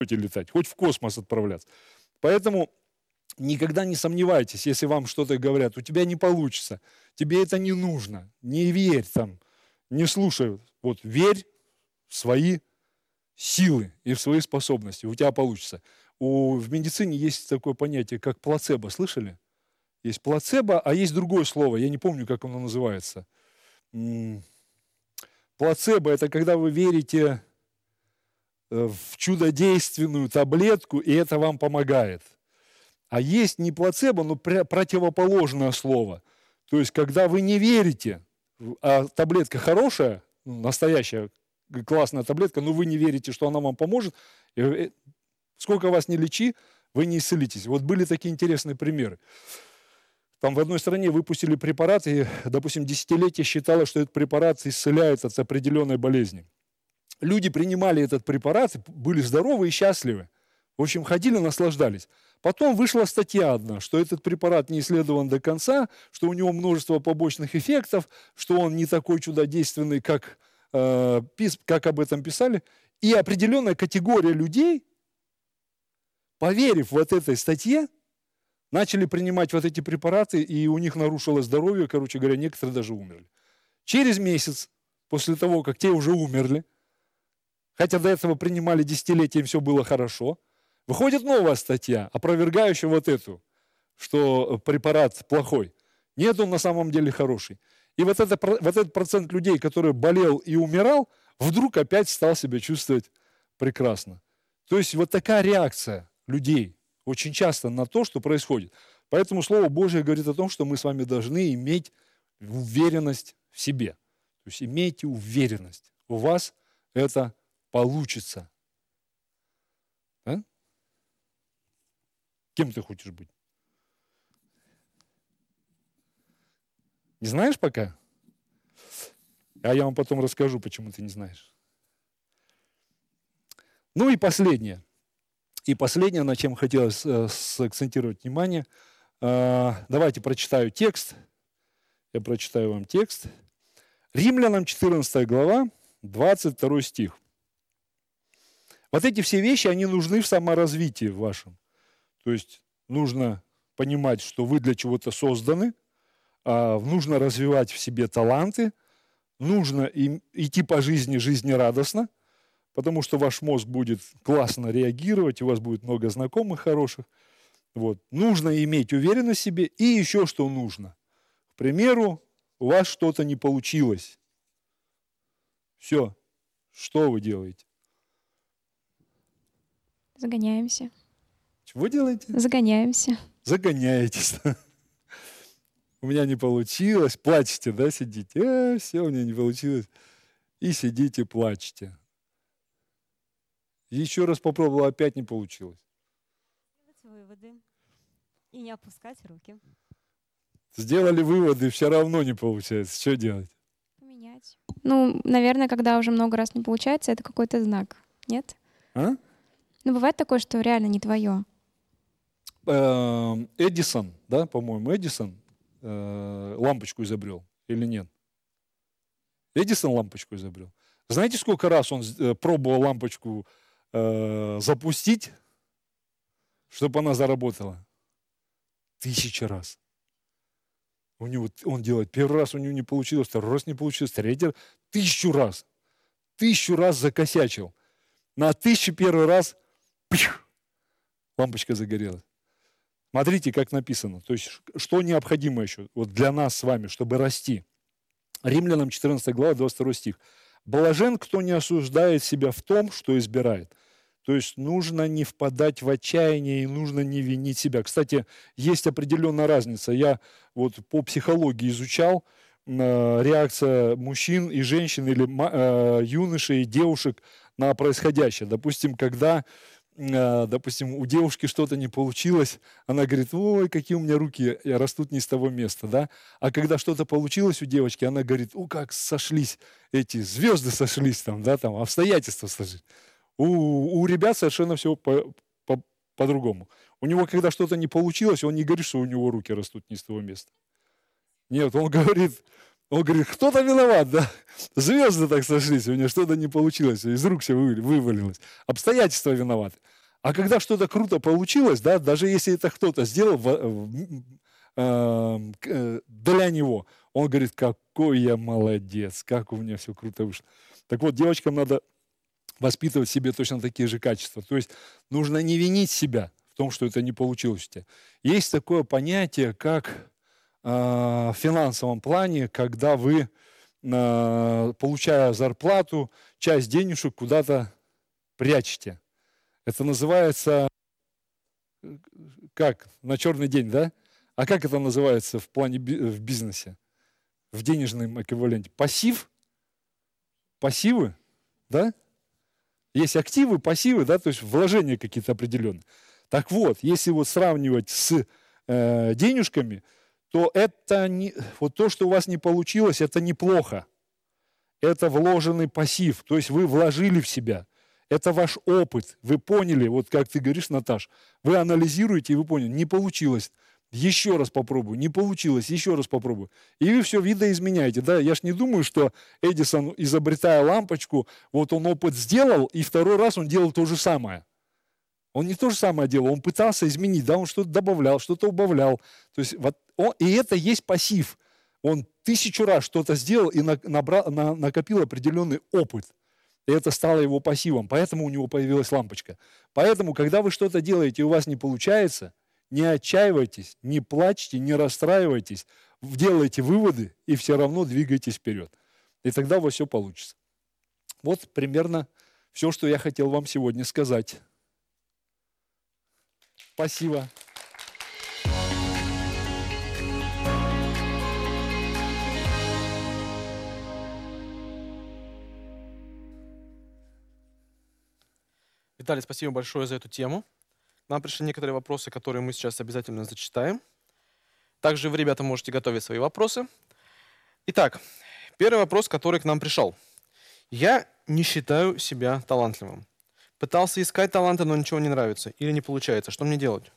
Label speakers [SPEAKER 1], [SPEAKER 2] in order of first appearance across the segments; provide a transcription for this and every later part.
[SPEAKER 1] летать, хоть в космос отправляться. Поэтому никогда не сомневайтесь, если вам что-то говорят, у тебя не получится, тебе это не нужно, не верь там, не слушай. Вот верь в свои силы и в свои способности, у тебя получится. В медицине есть такое понятие, как плацебо, слышали? Есть плацебо, а есть другое слово, я не помню, как оно называется. Плацебо – это когда вы верите в чудодейственную таблетку, и это вам помогает. А есть не плацебо, но противоположное слово. То есть, когда вы не верите, а таблетка хорошая, настоящая, классная таблетка, но вы не верите, что она вам поможет, сколько вас не лечи, вы не исцелитесь. Вот были такие интересные примеры. Там в одной стране выпустили препарат, и, допустим, десятилетие считалось, что этот препарат исцеляет от определенной болезни. Люди принимали этот препарат, были здоровы и счастливы. В общем, ходили, наслаждались. Потом вышла статья одна, что этот препарат не исследован до конца, что у него множество побочных эффектов, что он не такой чудодейственный, как об этом писали. И определенная категория людей, поверив вот этой статье, начали принимать вот эти препараты, и у них нарушилось здоровье, короче говоря, некоторые даже умерли. Через месяц, после того, как те уже умерли, хотя до этого принимали десятилетия, им все было хорошо, выходит новая статья, опровергающая вот эту, что препарат плохой. Нет, он на самом деле хороший. И вот этот процент людей, который болел и умирал, вдруг опять стал себя чувствовать прекрасно. То есть вот такая реакция людей очень часто на то, что происходит. Поэтому Слово Божие говорит о том, что мы с вами должны иметь уверенность в себе. То есть имейте уверенность. У вас это получится. Да? Кем ты хочешь быть? Не знаешь пока? А я вам потом расскажу, почему ты не знаешь. Ну и последнее. И последнее, на чем хотелось сакцентировать внимание. Давайте прочитаю текст. Я прочитаю вам текст. Римлянам 14 глава, 22 стих. Вот эти все вещи, они нужны в саморазвитии вашем. То есть нужно понимать, что вы для чего-то созданы, нужно развивать в себе таланты, нужно идти по жизни жизнерадостно, потому что ваш мозг будет классно реагировать, у вас будет много знакомых хороших. Вот. Нужно иметь уверенность в себе, и еще что нужно. К примеру, у вас что-то не получилось. Все. Что вы делаете?
[SPEAKER 2] Загоняемся.
[SPEAKER 1] Чего делаете?
[SPEAKER 2] Загоняемся.
[SPEAKER 1] Загоняетесь. У меня не получилось. Плачете, да, сидите? Все, у меня не получилось. И сидите, плачете. Еще раз попробовал, опять не получилось.
[SPEAKER 3] Делать выводы и не опускать руки.
[SPEAKER 1] Сделали выводы, все равно не получается. Что делать?
[SPEAKER 2] Поменять. Наверное, когда уже много раз не получается, это какой-то знак. Нет?
[SPEAKER 1] А?
[SPEAKER 2] Бывает такое, что реально не твое.
[SPEAKER 1] Эдисон, да, по-моему, Эдисон лампочку изобрел или нет? Эдисон лампочку изобрел. Знаете, сколько раз он пробовал лампочку запустить, чтобы она заработала? 1000 раз. Он делает. Первый раз у него не получилось, второй раз не получилось, третий раз. 1000 раз. 1000 раз закосячил. На 1001 раз лампочка загорелась. Смотрите, как написано. То есть, что необходимо еще вот для нас с вами, чтобы расти. Римлянам 14 глава, 22 стих. «Блажен, кто не осуждает себя в том, что избирает». То есть нужно не впадать в отчаяние и нужно не винить себя. Кстати, есть определенная разница. Я вот по психологии изучал реакция мужчин и женщин или юношей и девушек на происходящее. Допустим, когда у девушки что-то не получилось, она говорит: ой, какие у меня руки растут не с того места, да? А когда что-то получилось у девочки, она говорит: как сошлись эти звезды, сошлись там, да, там обстоятельства сошлись. У ребят совершенно все по-другому. У него, когда что-то не получилось, он не говорит, что у него руки растут не с того места. Нет, он говорит: Он говорит, кто-то виноват, да? Звезды так сошлись, у него что-то не получилось, из рук все вывалилось. Обстоятельства виноваты. А когда что-то круто получилось, да, даже если это кто-то сделал для него, он говорит, какой я молодец, как у меня все круто вышло. Так вот, девочкам надо воспитывать в себе точно такие же качества. То есть нужно не винить себя в том, что это не получилось у тебя. Есть такое понятие, как в финансовом плане, когда вы, получая зарплату, часть денежек куда-то прячете. Это называется, как, на черный день, да? А как это называется в плане в бизнесе, в денежном эквиваленте? Пассив? Пассивы, да? Есть активы, пассивы, да, то есть вложения какие-то определенные. Так вот, если вот сравнивать с денежками, то это не, вот то, что у вас не получилось, это неплохо. Это вложенный пассив, то есть вы вложили в себя. Это ваш опыт. Вы поняли, вот как ты говоришь, Наташ, вы анализируете, и вы поняли, не получилось. Еще раз попробую, не получилось, еще раз попробую. И вы все видоизменяете. Да? Я ж не думаю, что Эдисон, изобретая лампочку, вот он опыт сделал, и второй раз он делал то же самое. Он не то же самое делал, он пытался изменить, да, он что-то добавлял, что-то убавлял. То есть, вот, и это есть пассив. Он 1000 раз что-то сделал и накопил определенный опыт. И это стало его пассивом, поэтому у него появилась лампочка. Поэтому, когда вы что-то делаете и у вас не получается, не отчаивайтесь, не плачьте, не расстраивайтесь, делайте выводы и все равно двигайтесь вперед. И тогда у вас все получится. Вот примерно все, что я хотел вам сегодня сказать. Спасибо.
[SPEAKER 4] Виталий, спасибо большое за эту тему. К нам пришли некоторые вопросы, которые мы сейчас обязательно зачитаем. Также вы, ребята, можете готовить свои вопросы. Итак, первый вопрос, который к нам пришел. Я не считаю себя талантливым. Пытался искать таланты, но ничего не нравится или не получается. Что мне делать?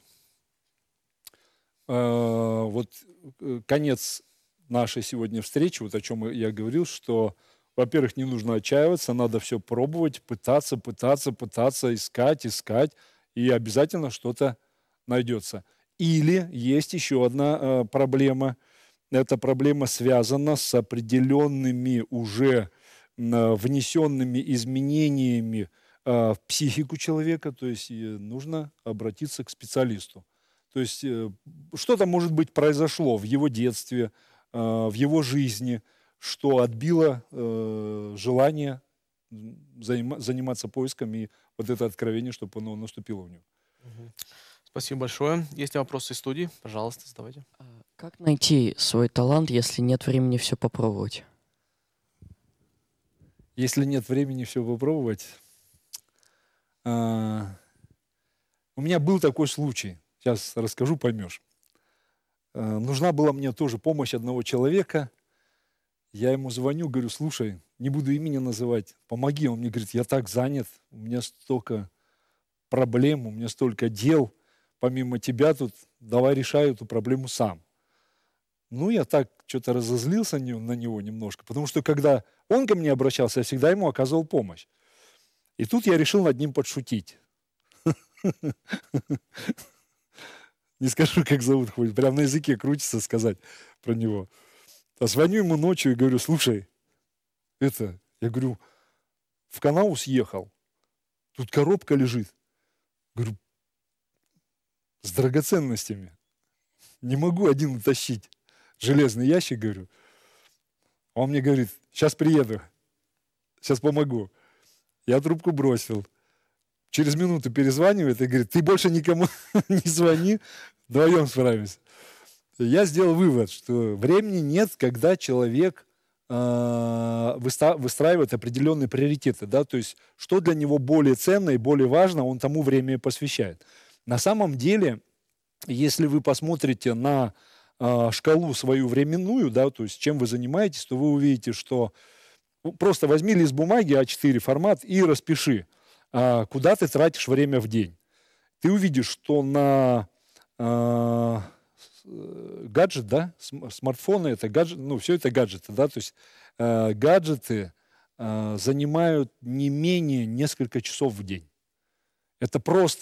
[SPEAKER 1] Вот конец нашей сегодня встречи, вот о чем я говорил, что, во-первых, не нужно отчаиваться, надо все пробовать, пытаться, искать, и обязательно что-то найдется. Или есть еще одна проблема. Эта проблема связана с определенными уже внесенными изменениями в психику человека, то есть нужно обратиться к специалисту. То есть что-то, может быть, произошло в его детстве, в его жизни, что отбило желание заниматься поиском и вот это откровение, чтобы оно наступило у него.
[SPEAKER 4] Спасибо большое. Есть вопросы из студии? Пожалуйста, задавайте.
[SPEAKER 5] Как найти свой талант, если нет времени все попробовать?
[SPEAKER 1] Если нет времени все попробовать... У меня был такой случай. Сейчас расскажу, поймешь. Нужна была мне тоже помощь одного человека. Я ему звоню, говорю, слушай, не буду имени называть, помоги. Он мне говорит, я так занят, у меня столько проблем, у меня столько дел. Помимо тебя тут, давай решай эту проблему сам. Ну, я так что-то разозлился на него немножко, потому что когда он ко мне обращался, я всегда ему оказывал помощь. И тут я решил над ним подшутить. Не скажу, как зовут, хоть прям на языке крутится сказать про него. А звоню ему ночью и говорю, слушай, я говорю, в канал съехал, тут коробка лежит. Говорю, с драгоценностями. Не могу один утащить. Железный ящик, говорю. А он мне говорит, сейчас приеду, сейчас помогу. Я трубку бросил. Через минуту перезванивает и говорит, ты больше никому не звони, вдвоем справимся. Я сделал вывод, что времени нет, когда человек выстраивает определенные приоритеты. Да? То есть, что для него более ценно и более важно, он тому время и посвящает. На самом деле, если вы посмотрите на шкалу свою временную, да, то есть чем вы занимаетесь, то вы увидите, что просто возьми лист бумаги А4 формат и распиши, куда ты тратишь время в день. Ты увидишь, что на гаджет, да, смартфоны это гаджет, ну, все это гаджеты, да, то есть гаджеты занимают не менее несколько часов в день. Это просто